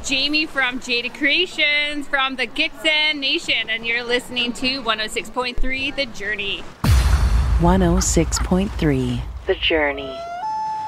Jamie from Jada Creations from the Gitxsan Nation, and you're listening to 106.3 The Journey. 106.3 The Journey.